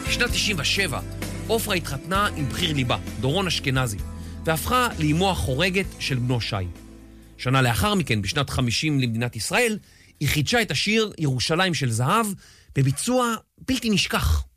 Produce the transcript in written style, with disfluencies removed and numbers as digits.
בשנת 97, עופרה התחתנה עם בחיר ליבה, דורון אשכנזי, והפכה לאמו החורגת של בנו שי. שנה לאחר מכן, בשנת 50 למדינת ישראל, היא חידשה את השיר ירושלים של זהב בביצוע בלתי נשכח.